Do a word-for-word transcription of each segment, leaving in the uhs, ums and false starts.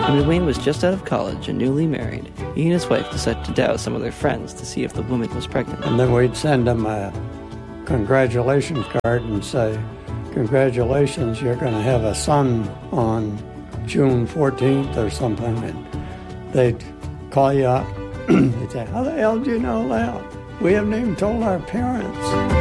When Wayne was just out of college and newly married, he and his wife decided to douse some of their friends to see if the woman was pregnant. And then we'd send them a congratulations card and say, congratulations, you're going to have a son on June fourteenth or something. And they'd call you up. They'd say, how the hell did you know that? We haven't even told our parents.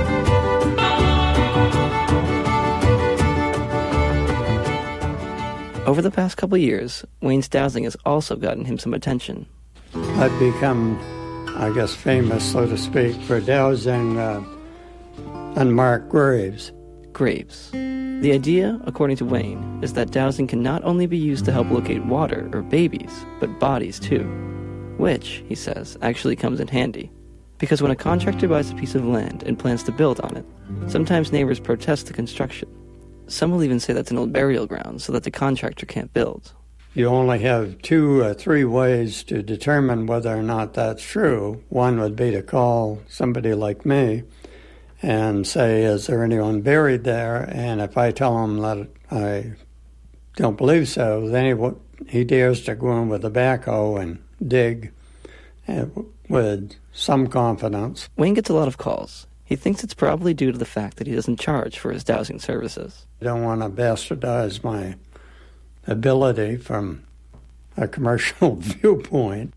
Over the past couple years, Wayne's dowsing has also gotten him some attention. I've become, I guess, famous, so to speak, for dowsing uh, unmarked graves. Graves. The idea, according to Wayne, is that dowsing can not only be used to help locate water or babies, but bodies too. Which, he says, actually comes in handy. Because when a contractor buys a piece of land and plans to build on it, sometimes neighbors protest the construction. Some will even say that's an old burial ground so that the contractor can't build. You only have two or three ways to determine whether or not that's true. One would be to call somebody like me and say, is there anyone buried there? And if I tell him that I don't believe so, then he, he dares to go in with a backhoe and dig with some confidence. Wayne gets a lot of calls. He thinks it's probably due to the fact that he doesn't charge for his dowsing services. I don't want to bastardize my ability from a commercial viewpoint.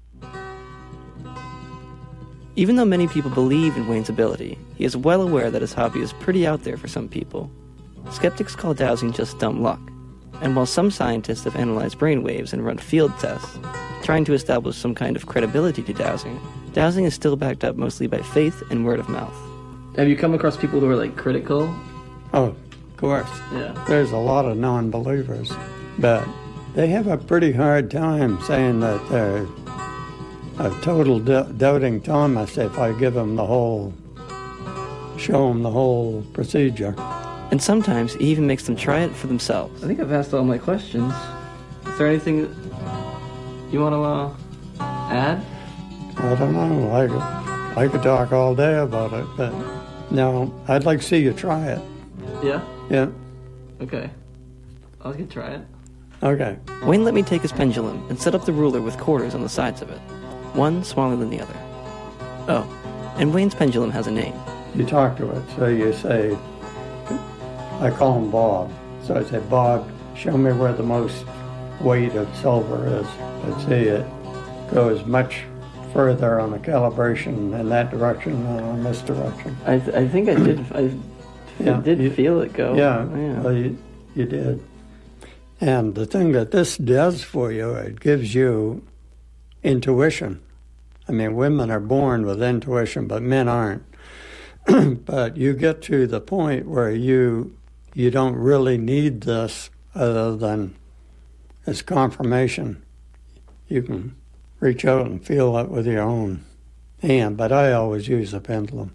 Even though many people believe in Wayne's ability, he is well aware that his hobby is pretty out there for some people. Skeptics call dowsing just dumb luck. And while some scientists have analyzed brainwaves and run field tests, trying to establish some kind of credibility to dowsing, dowsing is still backed up mostly by faith and word of mouth. Have you come across people who are, like, critical? Oh, of course. Yeah. There's a lot of non-believers, but they have a pretty hard time saying that they're a total do- doubting Thomas if I give them the whole, show them the whole procedure. And sometimes he even makes them try it for themselves. I think I've asked all my questions. Is there anything you want to uh, add? I don't know. I could, I could talk all day about it, but no, I'd like to see you try it. Yeah? Yeah. Okay. I can try it. Okay. Wayne let me take his pendulum and set up the ruler with quarters on the sides of it, one smaller than the other. Oh, and Wayne's pendulum has a name. You talk to it, so you say, I call him Bob. So I say, Bob, show me where the most weight of silver is. I'd see it goes much further on the calibration in that direction than in this direction. I th- I think I did I, yeah, I did you, feel it go. Yeah, yeah. Well, you, you did. And the thing that this does for you, it gives you intuition. I mean, women are born with intuition, but men aren't. But you get to the point where you you don't really need this other than as confirmation. You can reach out and feel it with your own hand, but I always use a pendulum.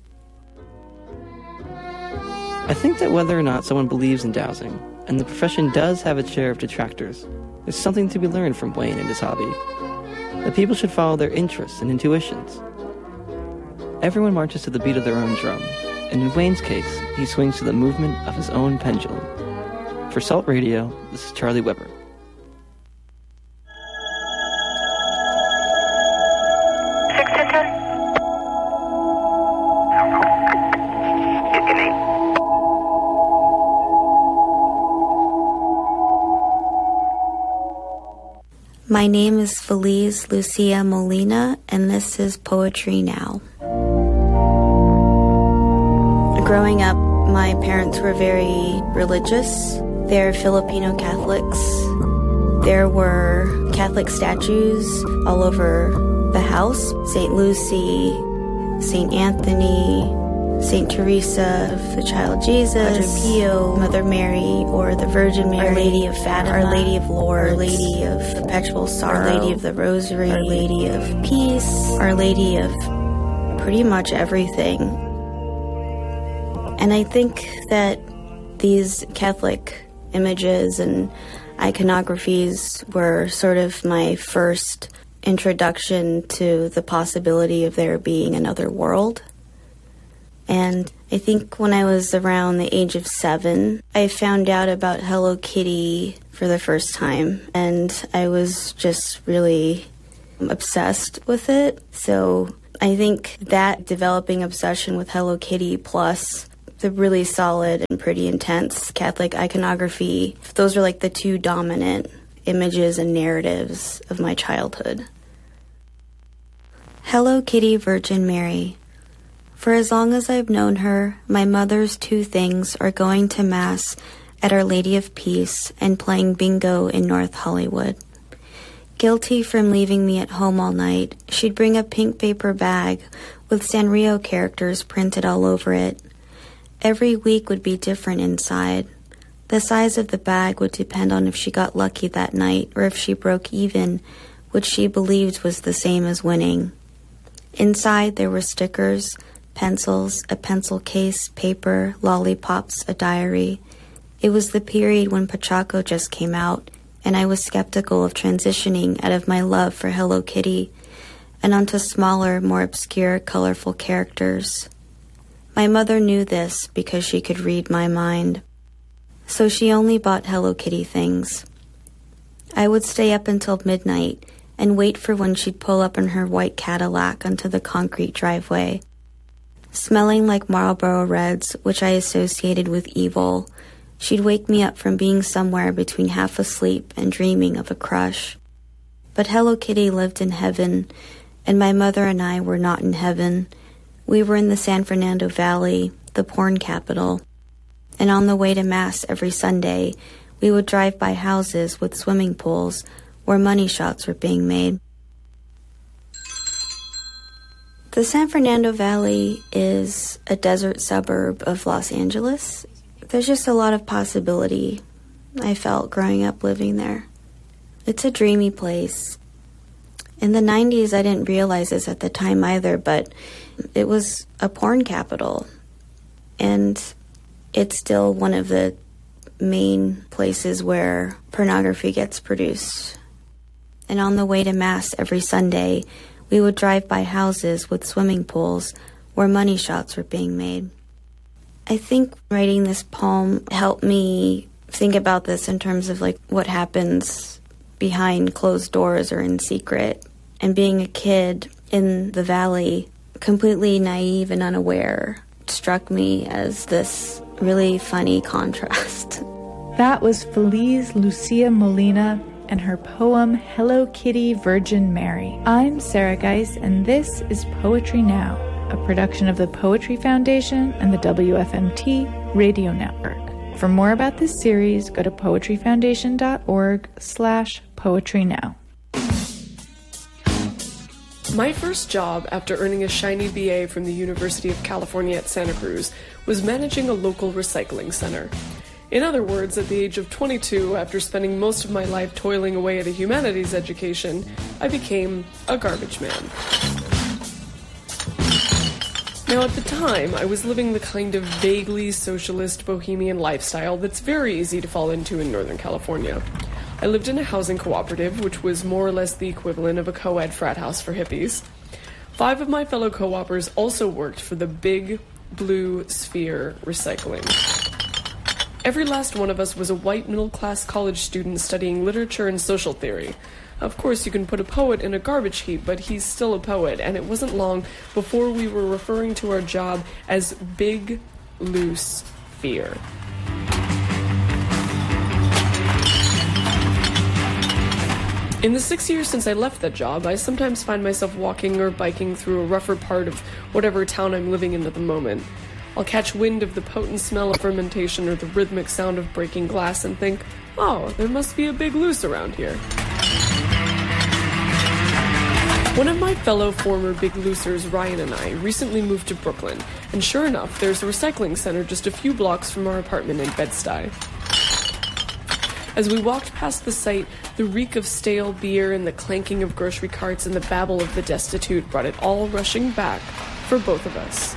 I think that whether or not someone believes in dowsing, and the profession does have its share of detractors, there's something to be learned from Wayne and his hobby. That people should follow their interests and intuitions. Everyone marches to the beat of their own drum, and in Wayne's case, he swings to the movement of his own pendulum. For Salt Radio, this is Charlie Weber. My name is Feliz Lucia Molina, and this is Poetry Now. Growing up, my parents were very religious. They're Filipino Catholics. There were Catholic statues all over the house. Saint Lucy, Saint Anthony, Saint Teresa of the Child Jesus, Padre Pio, Mother Mary, or the Virgin Mary, Our Lady of Fatima, Our Lady of Lourdes, Our Lady of Perpetual Sorrow, Our Lady of the Rosary, Our Lady of Peace, Our Lady of pretty much everything. And I think that these Catholic images and iconographies were sort of my first introduction to the possibility of there being another world. And I think when I was around the age of seven, I found out about Hello Kitty for the first time, and I was just really obsessed with it. So I think that developing obsession with Hello Kitty plus the really solid and pretty intense Catholic iconography, those are like the two dominant images and narratives of my childhood. Hello Kitty Virgin Mary. For as long as I've known her, my mother's two things are going to Mass at Our Lady of Peace and playing bingo in North Hollywood. Guilty from leaving me at home all night, she'd bring a pink paper bag with Sanrio characters printed all over it. Every week would be different inside. The size of the bag would depend on if she got lucky that night or if she broke even, which she believed was the same as winning. Inside there were stickers, pencils, a pencil case, paper, lollipops, a diary. It was the period when Pachaco just came out, and I was skeptical of transitioning out of my love for Hello Kitty and onto smaller, more obscure, colorful characters. My mother knew this because she could read my mind. So she only bought Hello Kitty things. I would stay up until midnight and wait for when she'd pull up in her white Cadillac onto the concrete driveway. Smelling like Marlboro Reds, which I associated with evil, she'd wake me up from being somewhere between half asleep and dreaming of a crush. But Hello Kitty lived in heaven, and my mother and I were not in heaven. We were in the San Fernando Valley, the porn capital. And on the way to Mass every Sunday, we would drive by houses with swimming pools where money shots were being made. The San Fernando Valley is a desert suburb of Los Angeles. There's just a lot of possibility, I felt, growing up living there. It's a dreamy place. In the nineties, I didn't realize this at the time either, but it was a porn capital. And it's still one of the main places where pornography gets produced. And on the way to Mass every Sunday, we would drive by houses with swimming pools where money shots were being made. I think writing this poem helped me think about this in terms of like what happens behind closed doors or in secret. And being a kid in the valley, completely naive and unaware, struck me as this really funny contrast. That was Feliz Lucia Molina and her poem Hello Kitty Virgin Mary. I'm Sarah Geis, and this is Poetry Now, a production of the Poetry Foundation and the W F M T Radio Network. For more about this series, go to poetryfoundation.org slash poetry now. My first job after earning a shiny B A from the University of California at Santa Cruz was managing a local recycling center. In other words, at the age of twenty-two, after spending most of my life toiling away at a humanities education, I became a garbage man. Now, at the time, I was living the kind of vaguely socialist bohemian lifestyle that's very easy to fall into in Northern California. I lived in a housing cooperative, which was more or less the equivalent of a co-ed frat house for hippies. Five of my fellow co-opers also worked for the Big Blue Sphere Recycling. Every last one of us was a white middle-class college student studying literature and social theory. Of course, you can put a poet in a garbage heap, but he's still a poet, and it wasn't long before we were referring to our job as Big Loose Fear. In the six years since I left that job, I sometimes find myself walking or biking through a rougher part of whatever town I'm living in at the moment. I'll catch wind of the potent smell of fermentation or the rhythmic sound of breaking glass and think, oh, there must be a Big Loose around here. One of my fellow former Big Loosers, Ryan and I, recently moved to Brooklyn, and sure enough, there's a recycling center just a few blocks from our apartment in Bed-Stuy. As we walked past the site, the reek of stale beer and the clanking of grocery carts and the babble of the destitute brought it all rushing back for both of us.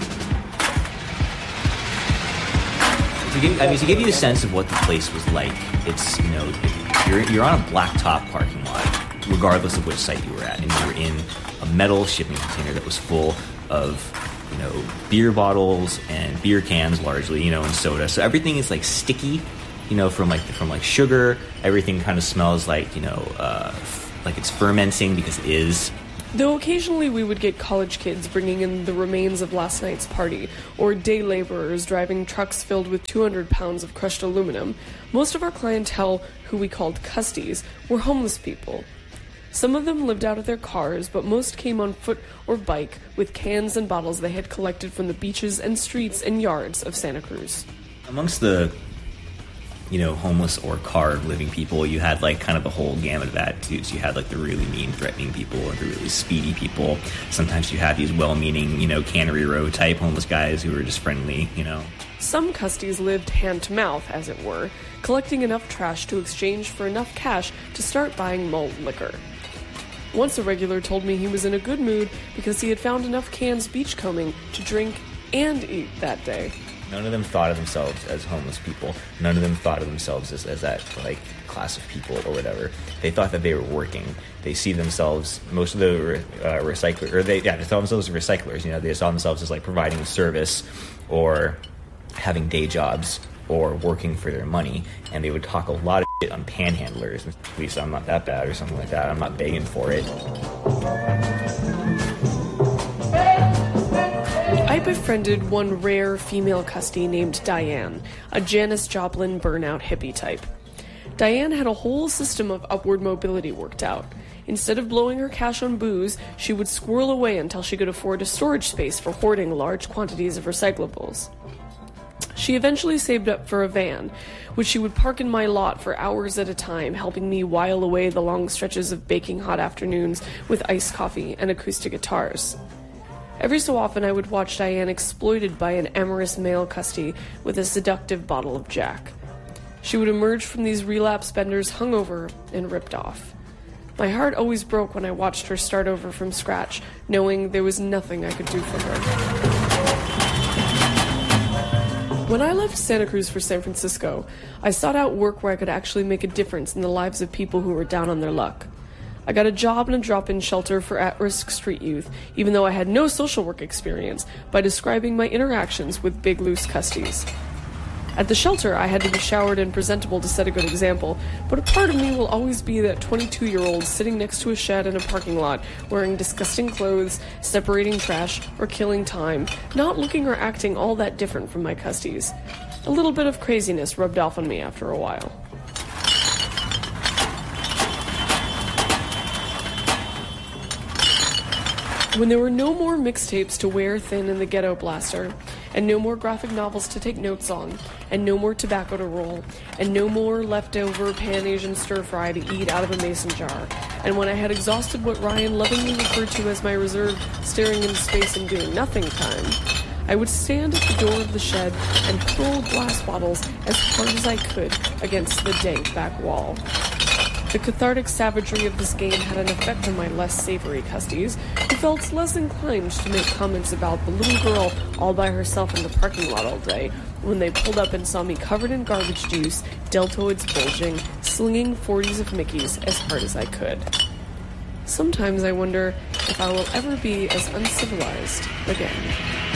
To give, I mean, to give you a sense of what the place was like, it's, you know, you're, you're on a blacktop parking lot, regardless of which site you were at, and you were in a metal shipping container that was full of, you you know, beer bottles and beer cans largely, you know, and soda. So everything is like sticky, you know, from like from like sugar. Everything kind of smells like, you know, uh, like it's fermenting because it is. Though occasionally we would get college kids bringing in the remains of last night's party, or day laborers driving trucks filled with two hundred pounds of crushed aluminum, most of our clientele, who we called custies, were homeless people. Some of them lived out of their cars, but most came on foot or bike with cans and bottles they had collected from the beaches and streets and yards of Santa Cruz. Amongst the, you know, homeless or car living people, you had like kind of the whole gamut of attitudes. You had like the really mean, threatening people or the really speedy people. Sometimes you had these well-meaning, you know, Cannery Row type homeless guys who were just friendly, you know. Some custies lived hand-to-mouth, as it were, collecting enough trash to exchange for enough cash to start buying mulled liquor. Once a regular told me he was in a good mood because he had found enough cans beachcombing to drink and eat that day. None of them thought of themselves as homeless people. None of them thought of themselves as, as that, like, class of people or whatever. They thought that they were working. They see themselves, most of the uh, recyclers, or they, yeah, they saw themselves as recyclers. You know, they saw themselves as, like, providing a service or having day jobs or working for their money. And they would talk a lot of shit on panhandlers. At least I'm not that bad or something like that. I'm not begging for it. I befriended one rare female custody named Diane, a Janis Joplin burnout hippie type. Diane had a whole system of upward mobility worked out. Instead of blowing her cash on booze, she would squirrel away until she could afford a storage space for hoarding large quantities of recyclables. She eventually saved up for a van, which she would park in my lot for hours at a time, helping me while away the long stretches of baking hot afternoons with iced coffee and acoustic guitars. Every so often I would watch Diane exploited by an amorous male custody with a seductive bottle of Jack. She would emerge from these relapse benders hungover and ripped off. My heart always broke when I watched her start over from scratch, knowing there was nothing I could do for her. When I left Santa Cruz for San Francisco, I sought out work where I could actually make a difference in the lives of people who were down on their luck. I got a job in a drop-in shelter for at-risk street youth, even though I had no social work experience, by describing my interactions with big loose custies. At the shelter, I had to be showered and presentable to set a good example, but a part of me will always be that twenty-two-year-old sitting next to a shed in a parking lot, wearing disgusting clothes, separating trash, or killing time, not looking or acting all that different from my custies. A little bit of craziness rubbed off on me after a while. When there were no more mixtapes to wear thin in the ghetto blaster, and no more graphic novels to take notes on, and no more tobacco to roll, and no more leftover Pan-Asian stir-fry to eat out of a mason jar, and when I had exhausted what Ryan lovingly referred to as my reserved staring into space and doing nothing time, I would stand at the door of the shed and hurl glass bottles as hard as I could against the dank back wall. The cathartic savagery of this game had an effect on my less savory custies, who felt less inclined to make comments about the little girl all by herself in the parking lot all day, when they pulled up and saw me covered in garbage juice, deltoids bulging, slinging forties of Mickeys as hard as I could. Sometimes I wonder if I will ever be as uncivilized again.